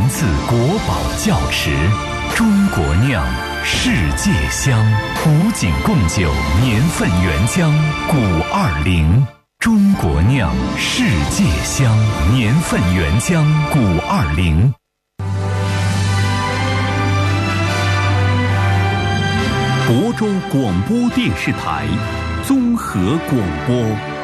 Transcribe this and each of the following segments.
自国宝窖池，中国酿，世界香。古井贡酒年份原浆520，中国酿，世界香，年份原浆520。亳州广播电视台综合广播。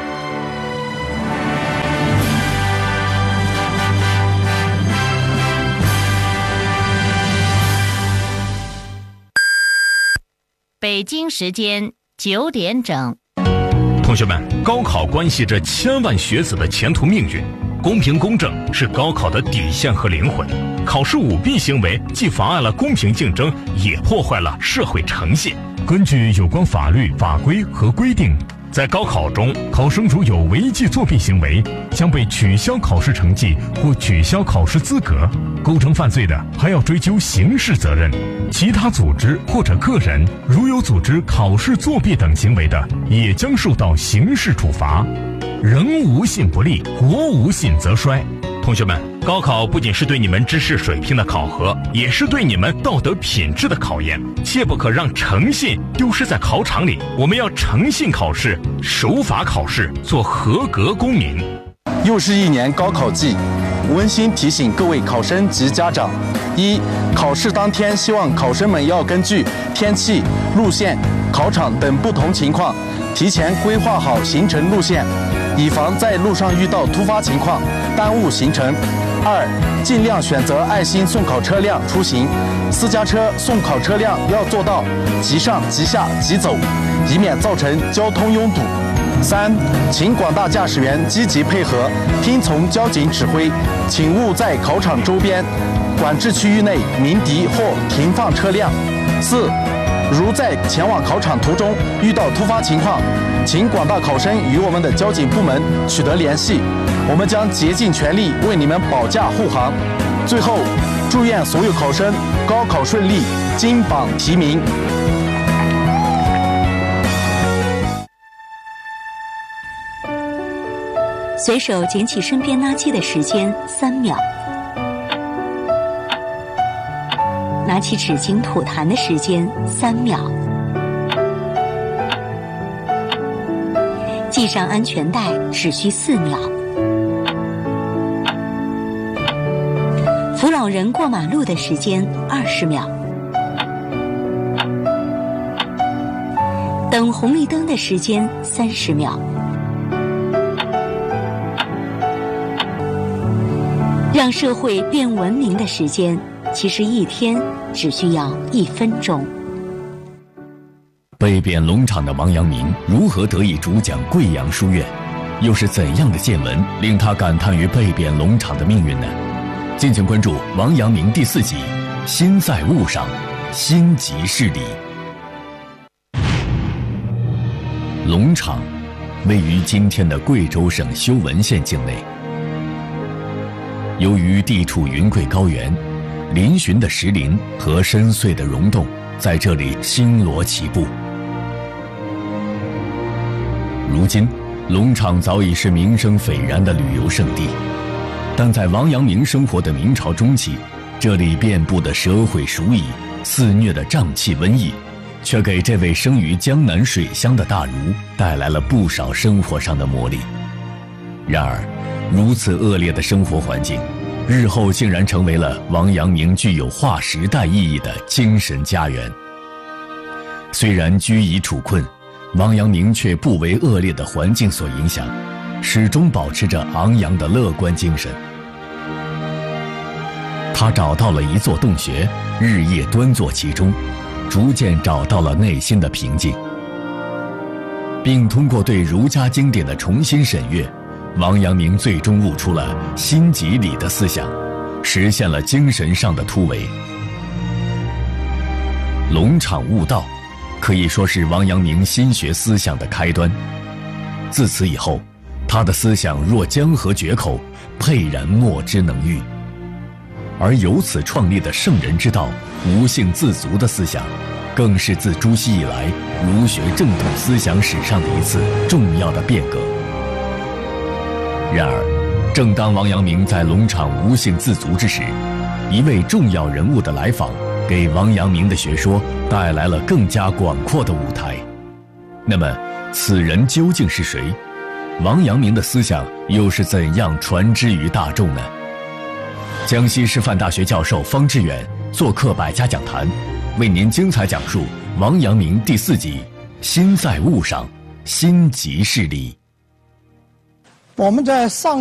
北京时间9点整。 同学们，高考关系着千万学子的前途命运，公平公正是高考的底线和灵魂。考试舞弊行为既妨碍了公平竞争，也破坏了社会诚信。根据有关法律法规和规定，在高考中，考生如有违纪作弊行为，将被取消考试成绩或取消考试资格。构成犯罪的，还要追究刑事责任。其他组织或者个人如有组织考试作弊等行为的，也将受到刑事处罚。人无信不立，国无信则衰。同学们，高考不仅是对你们知识水平的考核，也是对你们道德品质的考验，切不可让诚信丢失在考场里。我们要诚信考试，守法考试，做合格公民。 又是一年高考季，温馨提醒各位考生及家长：一、考试当天，希望考生们要根据天气、路线、考场等不同情况，提前规划好行程路线，以防在路上遇到突发情况，耽误行程。二、尽量选择爱心送考车辆出行，私家车送考车辆要做到即上即下即走，以免造成交通拥堵。三、请广大驾驶员积极配合，听从交警指挥，请勿在考场周边管制区域内鸣笛或停放车辆。四、如在前往考场途中遇到突发情况，请广大考生与我们的交警部门取得联系，我们将竭尽全力为你们保驾护航。最后，祝愿所有考生高考顺利，金榜题名。 随手捡起身边垃圾的时间3秒，拿起纸巾吐痰的时间3秒，系上安全带只需4秒，扶老人过马路的时间20秒，等红绿灯的时间30秒。让社会变文明的时间，其实一天只需要1分钟。 被贬龙场的王阳明如何得以主讲贵阳书院？又是怎样的见闻令他感叹于被贬龙场的命运呢？敬请关注王阳明第4集《心在物上，心即是理》。龙场位于今天的贵州省修文县境内。由于地处云贵高原，嶙峋的石林和深邃的溶洞在这里星罗棋布。如今，龙场早已是名声斐然的旅游胜地，但在王阳明生活的明朝中期，这里遍布的蛇毁鼠蚁、肆虐的瘴气瘟疫，却给这位生于江南水乡的大儒带来了不少生活上的磨砺。然而，如此恶劣的生活环境，日后竟然成为了王阳明具有划时代意义的精神家园。虽然居夷处困，王阳明却不为恶劣的环境所影响，始终保持着昂扬的乐观精神。他找到了一座洞穴，日夜端坐其中，逐渐找到了内心的平静，并通过对儒家经典的重新审阅，王阳明最终悟出了心即理的思想，实现了精神上的突围。龙场悟道可以说是王阳明心学思想的开端。自此以后，他的思想若江河决口，沛然莫之能御。而由此创立的圣人之道、无性自足的思想，更是自朱熹以来儒学正统思想史上的一次重要的变革。然而，正当王阳明在龙场无性自足之时， 一位重要人物的来访，给王阳明的学说带来了更加广阔的舞台。那么，此人究竟是谁？王阳明的思想又是怎样传之于大众呢？江西师范大学教授方志远做客百家讲坛，为您精彩讲述王阳明第4集：心在物上，心即是理。 我们在上